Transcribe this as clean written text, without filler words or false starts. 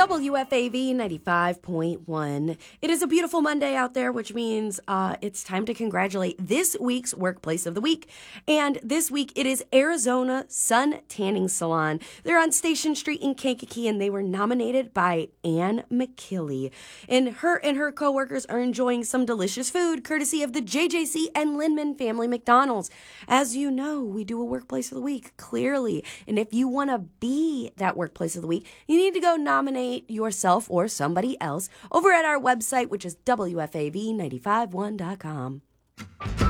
WFAV 95.1. It is a beautiful Monday out there, which means it's time to congratulate this week's Workplace of the Week. And this week it is Arizona Sun Tanning Salon. They're on Station Street in Kankakee, and they were nominated by Ann McKilly. And her coworkers are enjoying some delicious food courtesy of the JJC and Lindman Family McDonald's. As you know, we do a Workplace of the Week, clearly. And if you want to be that Workplace of the Week, you need to go nominate yourself or somebody else over at our website, which is WFAV951.com.